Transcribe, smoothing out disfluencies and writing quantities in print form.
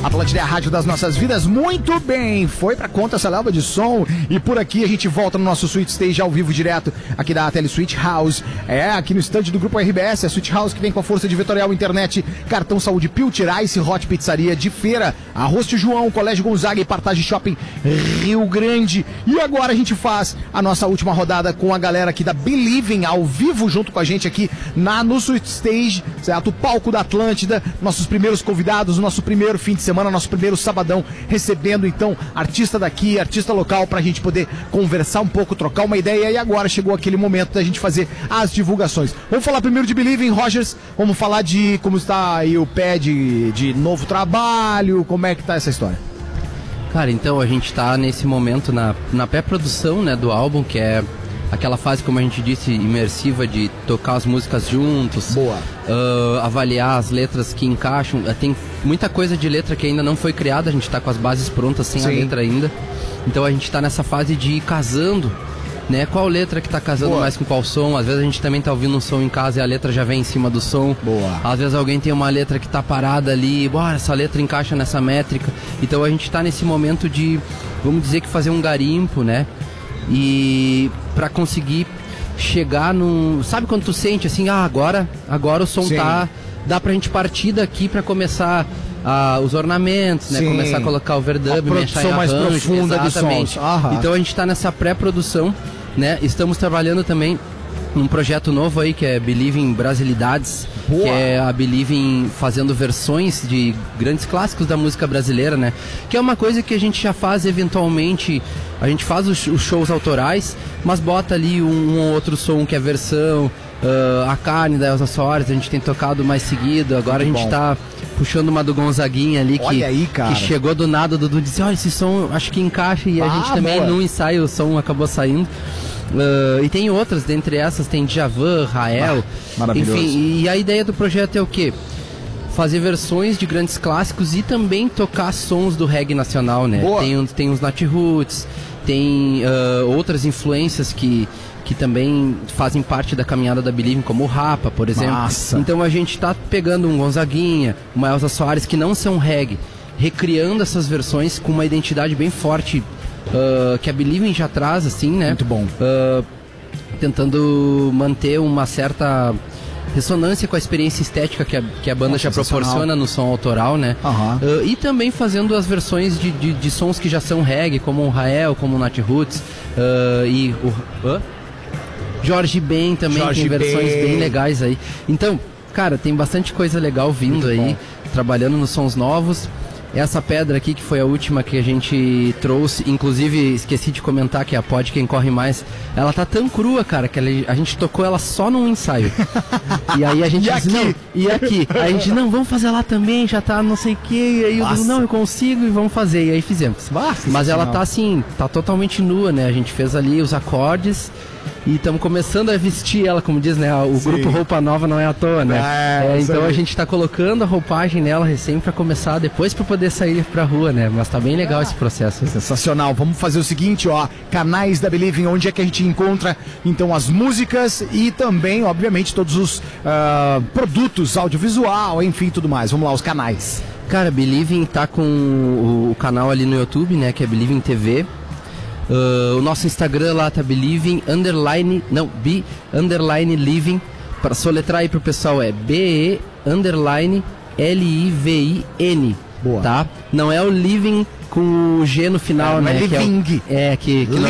Atlântida é a rádio das nossas vidas. Muito bem, foi pra conta essa leva de som. E por aqui a gente volta no nosso Switch Stage ao vivo direto aqui da Tele Switch House. Aqui no stand do Grupo RBS, a Switch House que vem com a força de Vitorial Internet, Cartão Saúde Pilcher, Ice Hot Pizzaria de Feira, Arroz Tio João, Colégio Gonzaga e Partage Shopping Rio Grande. E agora a gente faz a nossa última rodada com a galera aqui da Believing ao vivo junto com a gente aqui no Switch Stage, certo? O palco da Atlântida, nossos primeiros convidados, o nosso primeiro fim de semana, nosso primeiro sabadão, recebendo então artista daqui, artista local, pra gente poder conversar um pouco, trocar uma ideia. E agora chegou aquele momento da gente fazer as divulgações. Vamos falar primeiro de Believing, Rogers, vamos falar de como está aí o pé de novo trabalho, como é que tá essa história? Cara, então a gente tá nesse momento na pré-produção, né, do álbum, que é aquela fase, como a gente disse, imersiva de tocar as músicas juntos. Boa. Avaliar as letras que encaixam. Tem muita coisa de letra que ainda não foi criada, a gente tá com as bases prontas sem a letra ainda. Então a gente tá nessa fase de ir casando, né? Qual letra que tá casando mais com qual som. Às vezes a gente também tá ouvindo um som em casa e a letra já vem em cima do som. Boa. Às vezes alguém tem uma letra que tá parada ali, essa letra encaixa nessa métrica. Então a gente tá nesse momento de, vamos dizer que fazer um garimpo, né? E pra conseguir chegar num... Sabe quando tu sente assim, agora o som tá... Dá pra gente partir daqui pra começar os ornamentos, né? Começar a colocar overdub, mexer em arranjo, mais profunda de sons. Então a gente tá nessa pré-produção, né? Estamos trabalhando também num projeto novo aí, que é Believing Brasilidades. Boa. Que é a Believing fazendo versões de grandes clássicos da música brasileira, né? Que é uma coisa que a gente já faz eventualmente. A gente faz os shows autorais, mas bota ali um ou outro som que é versão. A Carne da Elza Soares, a gente tem tocado mais seguido. Agora muito a gente tá puxando uma do Gonzaguinha ali, que chegou do nada. O Dudu disse, olha, esse som acho que encaixa. E a gente também, no ensaio, o som acabou saindo. E tem outras, dentre essas tem Djavan, Rael, enfim. E a ideia do projeto é o quê? Fazer versões de grandes clássicos e também tocar sons do reggae nacional, né? Tem uns Nat Roots, tem outras influências que também fazem parte da caminhada da Believing, como o Rapa, por exemplo. Massa. Então a gente tá pegando um Gonzaguinha, uma Elza Soares, que não são reggae, recriando essas versões com uma identidade bem forte, que a Believing já traz, assim, né? Muito bom. Tentando manter uma certa ressonância com a experiência estética que a banda já proporciona no som autoral, né? E também fazendo as versões de sons que já são reggae, como o Rael, como o Nat Roots, e o... Jorge Ben também tem versões bem legais aí. Então, cara, tem bastante coisa legal vindo aí, trabalhando nos sons novos. Essa pedra aqui, que foi a última que a gente trouxe, inclusive esqueci de comentar que é a Pod Quem Corre Mais, ela tá tão crua, cara, que a gente tocou ela só num ensaio. E aí a gente disse, não, e aqui? Aí a gente, não, vamos fazer lá também, já tá não sei o que, e aí eu digo, não, eu consigo e vamos fazer, e aí fizemos. Mas ela tá assim, tá totalmente nua, né, a gente fez ali os acordes, e estamos começando a vestir ela, como diz, né? O grupo Roupa Nova não é à toa, né? Então a gente está colocando a roupagem nela recém para começar, depois para poder sair pra rua, né? Mas tá bem legal esse processo. Sensacional. Vamos fazer o seguinte, canais da Believing, onde é que a gente encontra então as músicas e também, obviamente, todos os produtos, audiovisual, enfim, tudo mais. Vamos lá, os canais. Cara, Believing tá com o canal ali no YouTube, né? Que é Believing TV. O nosso Instagram lá tá Believing _Living. Para soletrar aí pro pessoal é BE_LIVIN. Boa. Tá? Não é o Living com o G no final, né? Living. Que